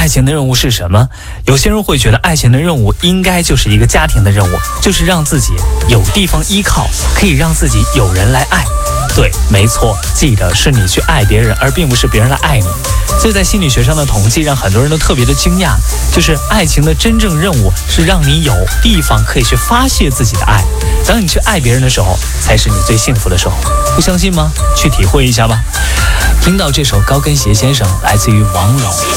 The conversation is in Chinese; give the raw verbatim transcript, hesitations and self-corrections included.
爱情的任务是什么？有些人会觉得爱情的任务应该就是一个家庭的任务，就是让自己有地方依靠，可以让自己有人来爱。对，没错，记得是你去爱别人，而并不是别人来爱你。这在心理学上的统计让很多人都特别的惊讶，就是爱情的真正任务是让你有地方可以去发泄自己的爱。当你去爱别人的时候，才是你最幸福的时候。不相信吗？去体会一下吧。听到这首高跟鞋先生来自于王蓉。